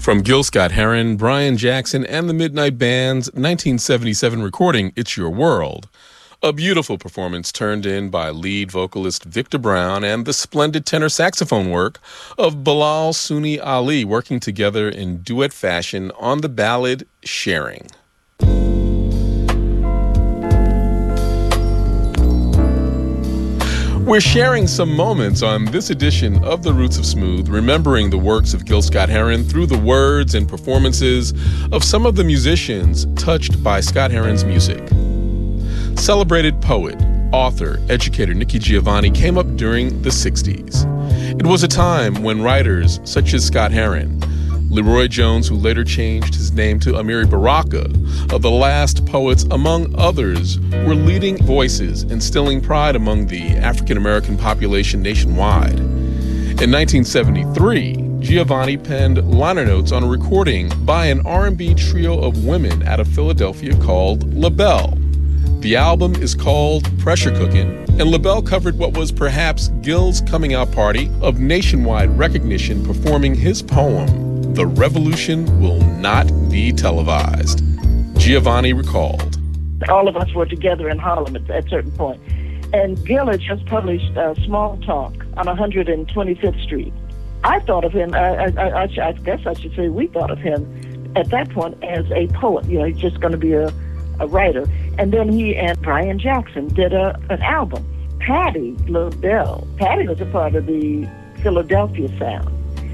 From Gil Scott-Heron, Brian Jackson, and the Midnight Band's 1977 recording, It's Your World. A beautiful performance turned in by lead vocalist Victor Brown and the splendid tenor saxophone work of Bilal Sunni Ali working together in duet fashion on the ballad Sharing. We're sharing some moments on this edition of The Roots of Smooth, remembering the works of Gil Scott-Heron through the words and performances of some of the musicians touched by Scott-Heron's music. Celebrated poet, author, educator Nikki Giovanni came up during the 60s. It was a time when writers such as Scott-Heron, Leroy Jones, who later changed his name to Amiri Baraka, of the last poets, among others, were leading voices, instilling pride among the African-American population nationwide. In 1973, Giovanni penned liner notes on a recording by an R&B trio of women out of Philadelphia called LaBelle. The album is called Pressure Cookin', and LaBelle covered what was perhaps Gil's coming out party of nationwide recognition, performing his poem, The Revolution Will Not Be Televised. Giovanni recalled. All of us were together in Harlem at a certain point, and Gil had just published Small Talk on 125th Street. I thought of him, I guess I should say we thought of him at that point as a poet. You know, he's just going to be a writer. And then he and Brian Jackson did an album. Patti LaBelle. Patti was a part of the Philadelphia sound.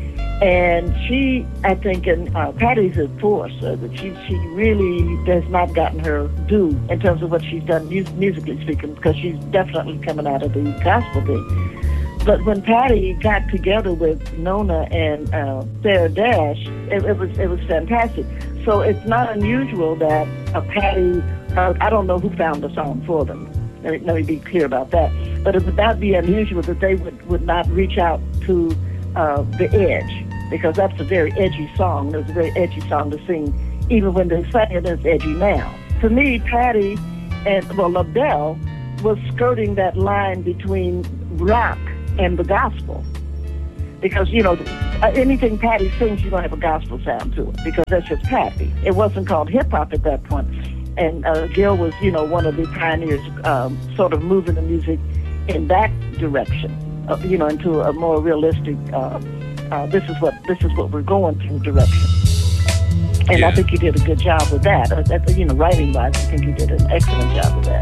And she, I think, and Patti's a force. She really has not gotten her due in terms of what she's done musically speaking, because she's definitely coming out of the gospel thing. But when Patti got together with Nona and Sarah Dash, it was fantastic. So it's not unusual that Patti, I don't know who found the song for them. Let me be clear about that. But it would not be unusual that they would not reach out to The Edge, because that's a very edgy song. It was a very edgy song to sing, even when they sang it, it's edgy now. To me, Patti and LaBelle was skirting that line between rock and the gospel. Because, you know, anything Patti sings, you're going to have a gospel sound to it, because that's just Patti. It wasn't called hip-hop at that point. And Gil was, you know, one of the pioneers sort of moving the music in that direction, you know, into a more realistic, this is what we're going through direction. And yeah. I think he did a good job with that. You know, writing-wise, I think he did an excellent job with that.